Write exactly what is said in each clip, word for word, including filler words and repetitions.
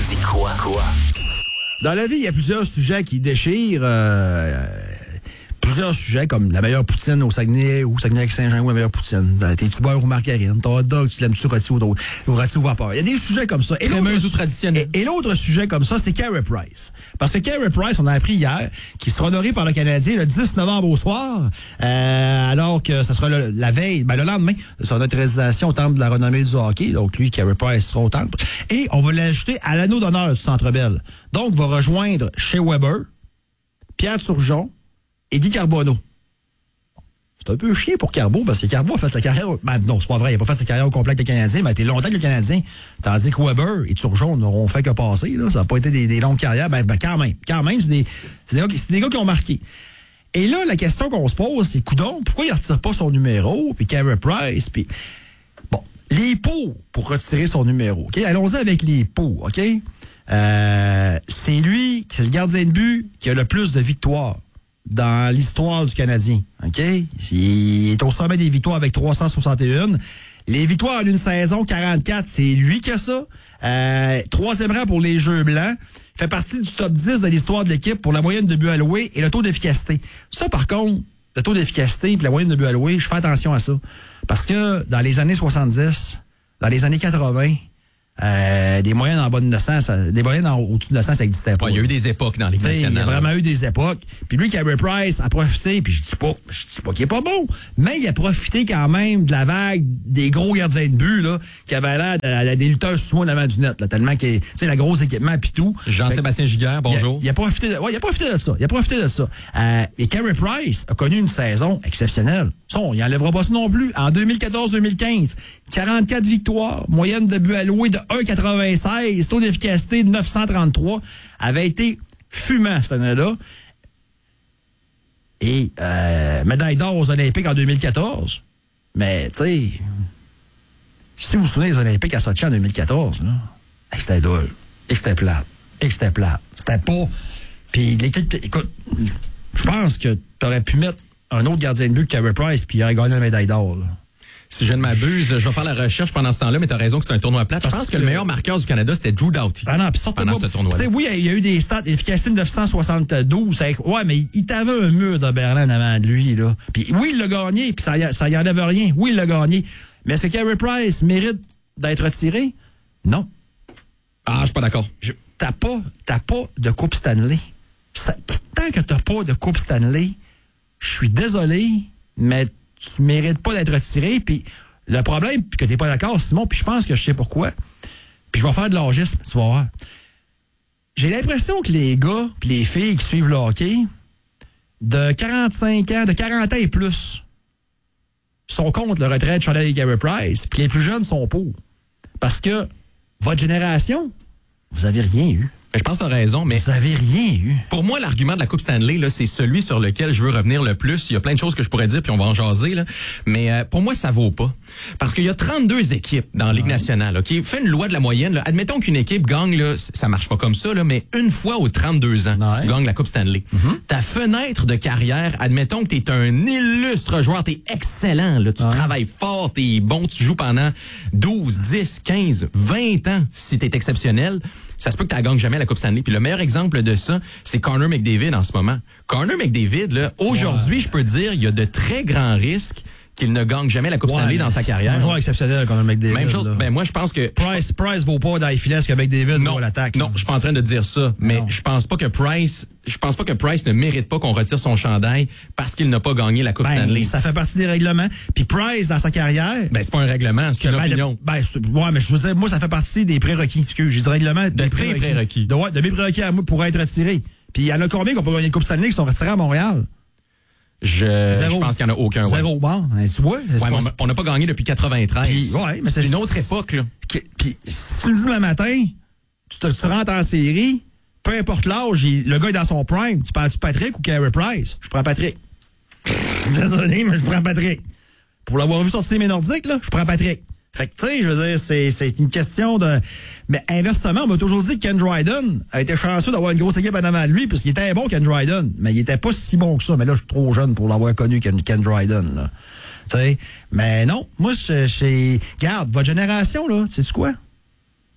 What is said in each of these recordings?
dis quoi? Quoi? Dans la vie, il y a plusieurs sujets qui déchirent. Euh, plusieurs sujets comme la meilleure poutine au Saguenay ou Saguenay-Lac-Saint-Jean ou la meilleure poutine. T'es-tu beurre ou margarine? Ton hot dog, tu l'aimes-tu rôti ou, ou rôti ou vapeur? Il y a des sujets comme ça. Crémeuse ou traditionnelle. Et, et l'autre sujet comme ça, c'est Carey Price. Parce que Carey Price, on a appris hier, qu'il sera honoré par le Canadien le dix novembre au soir, euh, alors que ce sera le, la veille, ben le lendemain de son autorisation au Temple de la renommée du hockey. Donc lui, Carey Price sera au Temple. Et on va l'ajouter à l'anneau d'honneur du Centre Bell. Donc, il va rejoindre Shea Weber, Pierre Turgeon et Guy Carbonneau. C'est un peu chiant pour Carbo, parce que Carbo a fait sa carrière... Ben non, c'est pas vrai, il a pas fait sa carrière au complet avec le Canadien, mais il a été longtemps avec le Canadien. Tandis que Weber et Turgeon n'auront fait que passer. Là. Ça n'a pas été des, des longues carrières. Ben, ben quand même, quand même, c'est des, c'est, des gars, c'est des gars qui ont marqué. Et là, la question qu'on se pose, c'est, coudonc, pourquoi il ne retire pas son numéro, puis Carey Price, puis... Bon, les pots pour retirer son numéro, OK? Allons-y avec les pots, OK? Euh, c'est lui, c'est le gardien de but qui a le plus de victoires dans l'histoire du Canadien. OK? Il est au sommet des victoires avec trois cent soixante et un. Les victoires en une saison, quarante-quatre, c'est lui qui a ça. Euh, troisième rang pour les Jeux blancs. Il fait partie du top dix de l'histoire de l'équipe pour la moyenne de buts alloués et le taux d'efficacité. Ça, par contre, le taux d'efficacité et la moyenne de buts alloués, je fais attention à ça. Parce que dans les années soixante-dix, dans les années quatre-vingts, Euh, des moyennes en bas de neuf cents, ça, des moyennes en, au-dessus de neuf cents, ça n'existait pas. Il ouais, y a eu des époques dans les nationales. Il y a vraiment eu des époques. Puis lui, Carey Price, a profité, puis je dis pas, je dis pas qu'il est pas bon, mais il a profité quand même de la vague des gros gardiens de but, là, qui avaient l'air de, de, des lutteurs sous en avant du net, là, tellement que, tu sais, la grosse équipement puis tout. Jean-Sébastien Giguère, bonjour. Il a, il a profité de, ouais, il a profité de ça. Il a profité de ça. Euh, et Carey Price a connu une saison exceptionnelle. Ça, on y enlèvera pas ça non plus. En deux mille quatorze deux mille quinze, quarante-quatre victoires, moyenne de buts alloués de un virgule quatre-vingt-seize, taux d'efficacité de neuf cent trente-trois, avait été fumant cette année-là. Et euh, médaille d'or aux Olympiques en deux mille quatorze. Mais, tu sais, si vous vous souvenez des Olympiques à Sochi en deux mille quatorze, là, c'était drôle. Et c'était plate. Et c'était plate. C'était pas... Puis l'équipe... Écoute, je pense que tu aurais pu mettre un autre gardien de but que Carey Price, puis il aurait gagné la médaille d'or, là. Si je ne m'abuse, je vais faire la recherche pendant ce temps-là, mais tu as raison que c'est un tournoi plate. Je pense que, que le meilleur marqueur du Canada, c'était Drew Doughty. Ah non, puis pendant pas, ce tournoi-là. Oui, il y a eu des stats d'efficacité de neuf cent soixante-douze. Ouais, mais il t'avait un mur de Berlin avant de lui, là. Puis oui, il l'a gagné, puis ça, ça y enlève rien. Oui, il l'a gagné. Mais est-ce que Carey Price mérite d'être retiré? Non. Ah, je suis pas d'accord. Je, t'as pas, t'as pas de Coupe Stanley. Ça, tant que t'as pas de Coupe Stanley, je suis désolé, mais tu mérites pas d'être retiré, puis le problème, puis que t'es pas d'accord, Simon, puis je pense que je sais pourquoi, puis je vais faire de l'âgisme, tu vas voir. J'ai l'impression que les gars puis les filles qui suivent le hockey, de quarante-cinq ans, de quarante ans et plus, sont contre le retrait de Chandail et Carey Price, puis les plus jeunes sont pour. Parce que votre génération, vous avez rien eu. Je pense que tu as raison, mais... Vous avez rien eu. Pour moi, l'argument de la Coupe Stanley, là, c'est celui sur lequel je veux revenir le plus. Il y a plein de choses que je pourrais dire, puis on va en jaser, là. Mais euh, pour moi, ça vaut pas. Parce qu'il y a trente-deux équipes dans la Ligue nationale, OK? Fais une loi de la moyenne, là. Admettons qu'une équipe gagne, là, ça marche pas comme ça, là, mais une fois aux trente-deux ans, ouais. Tu gagnes la Coupe Stanley. Mm-hmm. Ta fenêtre de carrière, admettons que t'es un illustre joueur, t'es excellent, là. Tu ouais. travailles fort, t'es bon, tu joues pendant douze, dix, quinze, vingt ans si t'es exceptionnel. Ça se peut que tu ne gagnes jamais la Coupe Stanley. Puis le meilleur exemple de ça, c'est Connor McDavid en ce moment. Connor McDavid, là, aujourd'hui, ouais. je peux dire, il y a de très grands risques qu'il ne gagne jamais la Coupe ouais, Stanley dans sa carrière. C'est un joueur exceptionnel, Connor McDavid. Même chose. Ben moi, je pense que Price, Price vaut pas dans les filets que McDavid vaut à l'attaque. Non, je suis pas en train de dire ça, mais non. je pense pas que Price, je pense pas que Price ne mérite pas qu'on retire son chandail parce qu'il n'a pas gagné la Coupe ben, Stanley. Ça fait partie des règlements. Puis Price dans sa carrière, ben c'est pas un règlement, c'est une opinion. Ben, ben ouais, mais je veux dire, moi ça fait partie des prérequis. Excuse, j'ai dit règlement de des prérequis. prérequis. De ouais, de mes prérequis à moi pour être retiré. Puis il y en a combien qui ont pas gagné la Coupe Stanley qui sont retirés à Montréal? Je, je pense qu'il n'y en a aucun. Zéro, ouais. bon. Ben, tu vois, ouais, on n'a pas gagné depuis quatre-vingt-treize. Puis, ouais, mais c'est, c'est une autre époque, là. Puis, si tu me dis le matin, tu, te, tu rentres en série, peu importe l'âge, il, le gars est dans son prime. Tu prends-tu Patrick ou Carey Price? Je prends Patrick. Désolé, mais je prends Patrick. Pour l'avoir vu sortir mes Nordiques, là, je prends Patrick. Fait que, tu sais, je veux dire, c'est, c'est une question de... Mais inversement, on m'a toujours dit que Ken Dryden a été chanceux d'avoir une grosse équipe en avant de lui, parce qu'il était bon, Ken Dryden, mais il était pas si bon que ça. Mais là, je suis trop jeune pour l'avoir connu, Ken, Ken Dryden, là. Tu sais, mais non, moi, c'est... Garde, votre génération, là, sais-tu quoi?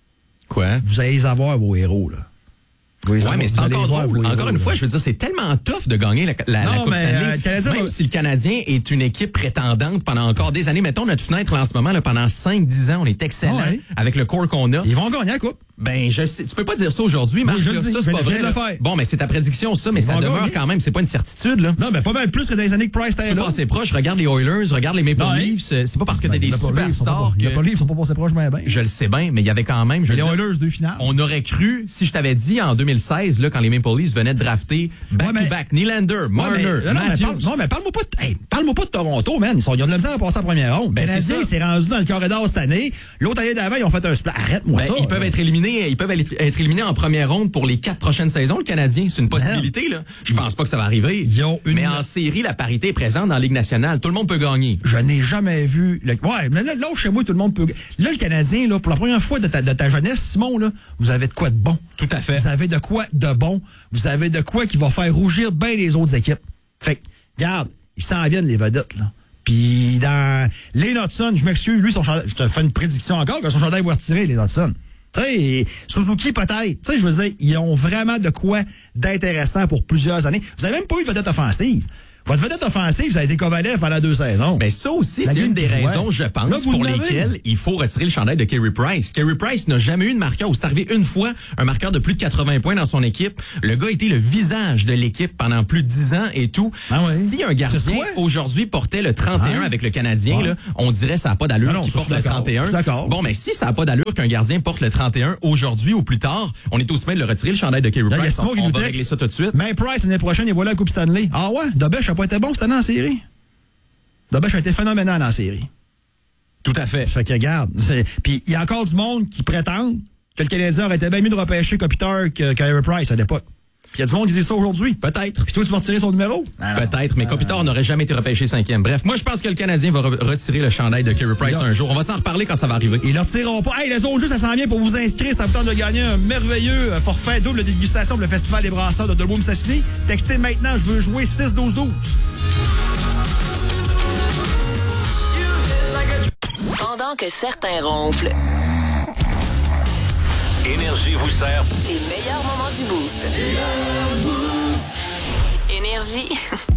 Quoi? Vous allez les avoir, vos héros, là. Oui, ouais, mais c'est encore drôle. Encore une fois, je veux dire, c'est tellement tough de gagner la, la, non, la Coupe mais, Stanley. Euh, Canadien, même va... si le Canadien est une équipe prétendante pendant encore des années. Mettons notre fenêtre là, en ce moment, là, pendant cinq dix ans, on est excellent ouais. avec le corps qu'on a. Ils vont gagner la Coupe. Ben, je sais, tu peux pas dire ça aujourd'hui, Marc. Oui, je là, le dis, ça, c'est pas vrai. Le faire. Bon, mais c'est ta prédiction, ça, mais Ils ça demeure gagner. quand même. C'est pas une certitude, là. Non, mais pas mal plus que dans les années que Price était là. Tu peux passer proche. Regarde les Oilers, regarde les Maple Leafs. C'est pas parce que t'as des superstars que... Les Maple Leafs sont pas passés proches, mais ben. Je le sais bien, mais il y avait quand même... Je les Oilers, deux finales. On aurait cru, si je t'avais dit en deux mille seize, là, quand les Maple Leafs venaient de drafter back-to-back, Nylander, Marner, Matthews. Non, mais parle-moi pas de, hey, parle-moi pas de Toronto, man. Ils, sont, ils ont de la misère à passer en première ronde. Ben, Canadien, il s'est rendu dans le corridor cette année. L'autre année d'avant, ils ont fait un split. Arrête-moi ben, ça. Ils peuvent être éliminés, ils peuvent être éliminés en première ronde pour les quatre prochaines saisons, le Canadien. C'est une possibilité, là. Je pense pas que ça va arriver. Ils ont une... Mais en série, la parité est présente dans la Ligue nationale. Tout le monde peut gagner. Je n'ai jamais vu... Le... Ouais, mais là, là, chez moi, tout le monde peut... Là, le Canadien, là, pour la première fois de ta, de ta jeunesse, Simon, là, vous avez de quoi de bon. Tout à fait. Vous avez de quoi de bon. Vous avez de quoi qui va faire rougir bien les autres équipes. Fait que, regarde, ils s'en viennent, les vedettes, là. Puis dans... Les Hudson, je m'excuse, lui, son chandail... Je te fais une prédiction encore que son chandail va retirer, les Hudson. Tu sais, Suzuki peut-être. Tu sais, je veux dire, ils ont vraiment de quoi d'intéressant pour plusieurs années. Vous avez même pas eu de vedette offensive. Votre vedette offensive, ça a été Kovalev pendant deux saisons. Ben ça aussi, c'est une des raisons, je pense, là, pour lesquelles il faut retirer le chandail de Carey Price. Carey Price n'a jamais eu de marqueur, ou c'est arrivé une fois, un marqueur de plus de quatre-vingts points dans son équipe. Le gars a été le visage de l'équipe pendant plus de dix ans et tout. Ah oui. Si un gardien aujourd'hui portait le trente et un ah. avec le Canadien, ouais. là, on dirait que ça n'a pas d'allure qu'il porte le trente et un. Bon, mais si ça n'a pas d'allure qu'un gardien porte le trente et un aujourd'hui ou plus tard, on est aussi bien de le retirer, le chandail de Carey Price. On, on va régler ça tout de suite. Mais Price, l'année prochaine, il voilà la Coupe Stanley. Ah ouais? Dobech n'a pas été bon cette année en série. Dobech a été phénoménal en série. Tout à fait. Fait que regarde. Puis il y a encore du monde qui prétend que le Canadien aurait été bien mieux de repêcher Kopitar que Carey Price à l'époque. Puis il y a du monde qui dit ça aujourd'hui. Peut-être. Puis toi, tu vas retirer son numéro? Peut-être, mais Kopitar n'aurait jamais été repêché cinquième. Bref, moi, je pense que le Canadien va re- retirer le chandail de Carey Price un jour. On va s'en reparler quand ça va arriver. Ils ne le retireront pas. Hey, les autres jeux, ça s'en vient pour vous inscrire. Ça vous tente de gagner un merveilleux forfait double dégustation pour le Festival des Brasseurs de Dolbeau-Mistassini. Textez maintenant, je veux jouer six douze douze. Pendant que certains ronflent, Énergie vous sert les meilleurs moments du Boost. Énergie.